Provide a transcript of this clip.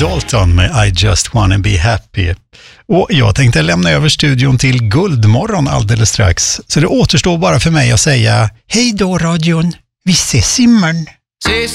Dalton med I just wanna be happy. Och jag tänkte lämna över studion till Guldmorgon alldeles strax. Så det återstår bara för mig att säga hej då radion, vi ses imorgon.